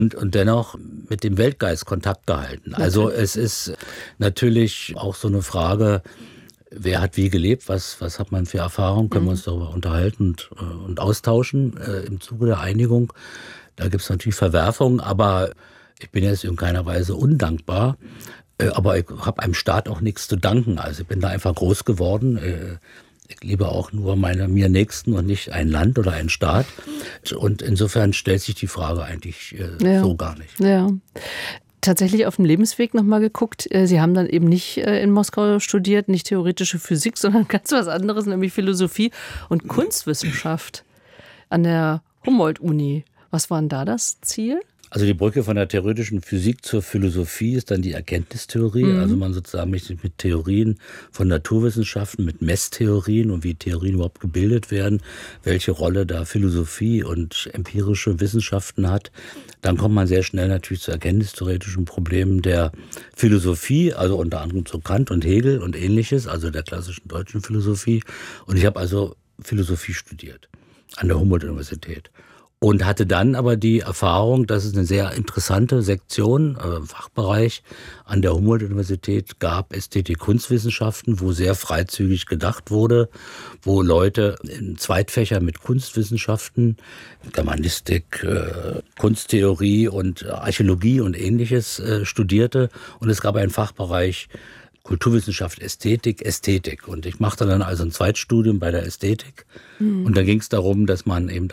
Und dennoch mit dem Weltgeist Kontakt gehalten. Also es ist natürlich auch so eine Frage, wer hat wie gelebt, was hat man für Erfahrungen, können wir uns darüber unterhalten und austauschen im Zuge der Einigung. Da gibt es natürlich Verwerfungen, aber ich bin jetzt in keiner Weise undankbar. Aber ich habe einem Staat auch nichts zu danken. Also ich bin da einfach groß geworden. Ich liebe auch nur mir Nächsten und nicht ein Land oder einen Staat. Und insofern stellt sich die Frage eigentlich so gar nicht. Ja. Tatsächlich auf dem Lebensweg nochmal geguckt. Sie haben dann eben nicht in Moskau studiert, nicht theoretische Physik, sondern ganz was anderes, nämlich Philosophie und Kunstwissenschaft an der Humboldt-Uni. Was war denn da das Ziel? Also die Brücke von der theoretischen Physik zur Philosophie ist dann die Erkenntnistheorie. Also man sozusagen mit Theorien von Naturwissenschaften, mit Messtheorien und wie Theorien überhaupt gebildet werden, welche Rolle da Philosophie und empirische Wissenschaften hat. Dann kommt man sehr schnell natürlich zu erkenntnistheoretischen Problemen der Philosophie, also unter anderem zu Kant und Hegel und Ähnliches, also der klassischen deutschen Philosophie. Und ich habe also Philosophie studiert an der Humboldt-Universität. Und hatte dann aber die Erfahrung, dass es eine sehr interessante Sektion, Fachbereich an der Humboldt-Universität gab, Ästhetik, Kunstwissenschaften, wo sehr freizügig gedacht wurde, wo Leute in Zweitfächer mit Kunstwissenschaften, Germanistik, Kunsttheorie und Archäologie und Ähnliches studierte. Und es gab einen Fachbereich Kulturwissenschaft, Ästhetik. Und ich machte dann also ein Zweitstudium bei der Ästhetik. Und da ging es darum, dass man im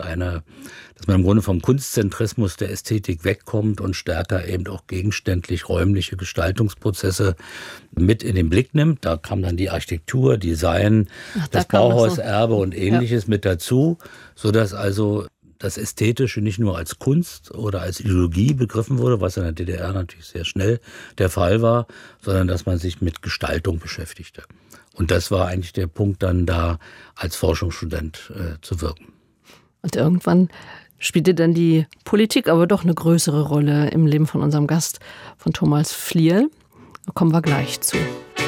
Grunde vom Kunstzentrismus der Ästhetik wegkommt und stärker eben auch gegenständlich räumliche Gestaltungsprozesse mit in den Blick nimmt. Da kam dann die Architektur, Design, das Bauhauserbe und Ähnliches mit dazu, sodass also das Ästhetische nicht nur als Kunst oder als Ideologie begriffen wurde, was in der DDR natürlich sehr schnell der Fall war, sondern dass man sich mit Gestaltung beschäftigte. Und das war eigentlich der Punkt, dann da als Forschungsstudent zu wirken. Und irgendwann spielte dann die Politik aber doch eine größere Rolle im Leben von unserem Gast, von Thomas Flierl. Da kommen wir gleich zu.